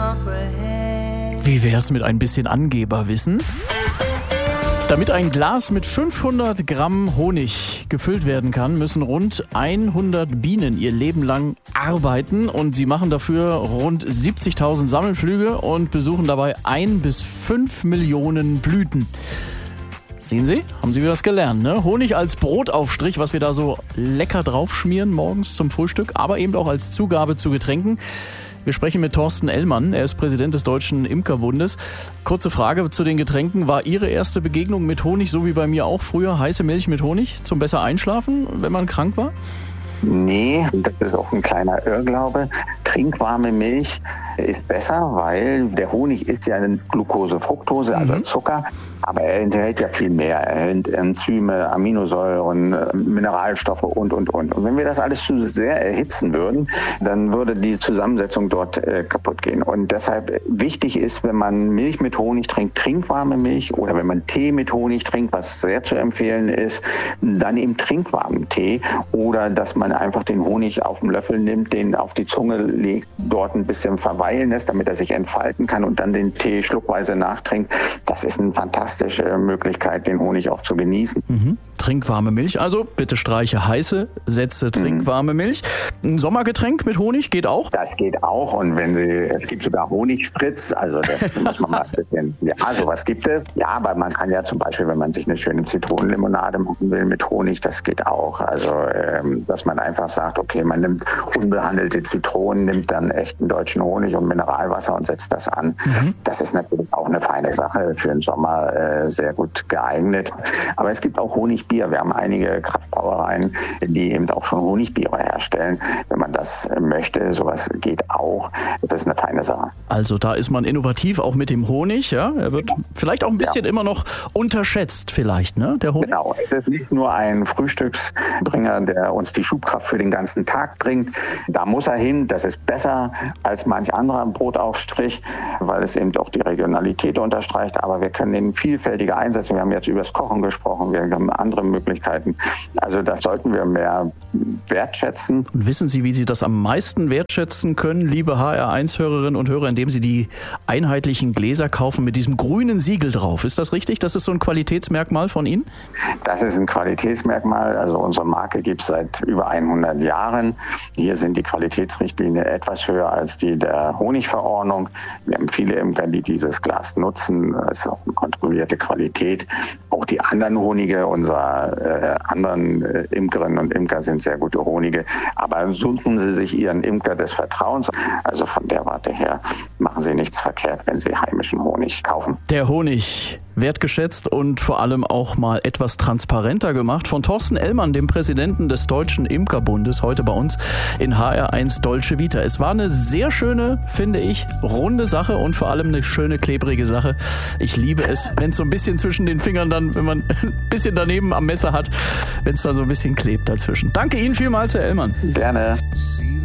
Wie wär's mit ein bisschen Angeberwissen? Damit ein Glas mit 500 Gramm Honig gefüllt werden kann, müssen rund 100 Bienen ihr Leben lang arbeiten und sie machen dafür rund 70.000 Sammelflüge und besuchen dabei 1 bis 5 Millionen Blüten. Sehen Sie, haben Sie wieder was gelernt, ne? Honig als Brotaufstrich, was wir da so lecker draufschmieren morgens zum Frühstück, aber eben auch als Zugabe zu Getränken. Wir sprechen mit Thorsten Ellmann, er ist Präsident des Deutschen Imkerbundes. Kurze Frage zu den Getränken. War Ihre erste Begegnung mit Honig, so wie bei mir auch früher, heiße Milch mit Honig zum besser einschlafen, wenn man krank war? Nee, das ist auch ein kleiner Irrglaube. Trinkwarme Milch ist besser, weil der Honig ist ja eine Glucose, Fructose, also Zucker, aber er enthält ja viel mehr. Er enthält Enzyme, Aminosäuren, Mineralstoffe und. Und wenn wir das alles zu sehr erhitzen würden, dann würde die Zusammensetzung dort kaputt gehen. Und deshalb wichtig ist, wenn man Milch mit Honig trinkt, trinkwarme Milch, oder wenn man Tee mit Honig trinkt, was sehr zu empfehlen ist, dann eben trinkwarmen Tee, oder dass man einfach den Honig auf den Löffel nimmt, den auf die Zunge legt, dort ein bisschen verweilen lässt, damit er sich entfalten kann und dann den Tee schluckweise nachtrinkt. Das ist eine fantastische Möglichkeit, den Honig auch zu genießen. Trinkwarme Milch, also bitte streiche heiße, setze trinkwarme Milch. Ein Sommergetränk mit Honig geht auch? Das geht auch, und es gibt sogar Honigspritz, also das muss man mal ein bisschen, ja, sowas gibt es. Ja, aber man kann ja zum Beispiel, wenn man sich eine schöne Zitronenlimonade machen will mit Honig, das geht auch. Also, dass man einfach sagt, okay, man nimmt unbehandelte Zitronen, nimmt dann echten deutschen Honig und Mineralwasser und setzt das an. Das ist natürlich auch eine feine Sache, für den Sommer sehr gut geeignet. Aber es gibt auch Honigbier. Wir haben einige Kraftbrauereien, die eben auch schon Honigbiere herstellen. Wenn man das möchte, sowas geht auch. Das ist eine feine Sache. Also da ist man innovativ, auch mit dem Honig. Ja? Er wird vielleicht auch ein bisschen immer noch unterschätzt, vielleicht, ne? Der Honig. Genau, es ist nicht nur ein Frühstücksbringer, der uns die Schubkraft für den ganzen Tag bringt. Da muss er hin. Das ist besser als manch anderer Brotaufstrich, weil es eben auch die Regionalität unterstreicht. Aber wir können ihn vielfältiger einsetzen. Wir haben jetzt über das Kochen gesprochen. Wir haben andere Möglichkeiten. Also das sollten wir mehr wertschätzen. Und wissen Sie, wie Sie das am meisten wertschätzen können, liebe HR1-Hörerinnen und Hörer, indem Sie die einheitlichen Gläser kaufen mit diesem grünen Siegel drauf? Ist das richtig? Das ist so ein Qualitätsmerkmal von Ihnen? Das ist ein Qualitätsmerkmal. Also unsere Marke gibt es seit über 100 Jahren. Hier sind die Qualitätsrichtlinien etwas höher als die der Honigverordnung. Wir haben viele Imker, die dieses Glas nutzen. Das ist auch eine kontrollierte Qualität. Auch die anderen Honige unserer anderen Imkerinnen und Imker sind sehr gute Honige. Aber suchen Sie sich Ihren Imker des Vertrauens. Also von der Warte her machen Sie nichts verkehrt, wenn Sie heimischen Honig kaufen. Der Honig wertgeschätzt und vor allem auch mal etwas transparenter gemacht von Thorsten Ellmann, dem Präsidenten des Deutschen Imkerbundes, heute bei uns in HR1 Dolce Vita. Es war eine sehr schöne, finde ich, runde Sache und vor allem eine schöne, klebrige Sache. Ich liebe es, wenn es so ein bisschen zwischen den Fingern dann, wenn man ein bisschen daneben am Messer hat, wenn es da so ein bisschen klebt dazwischen. Danke Ihnen vielmals, Herr Ellmann. Gerne.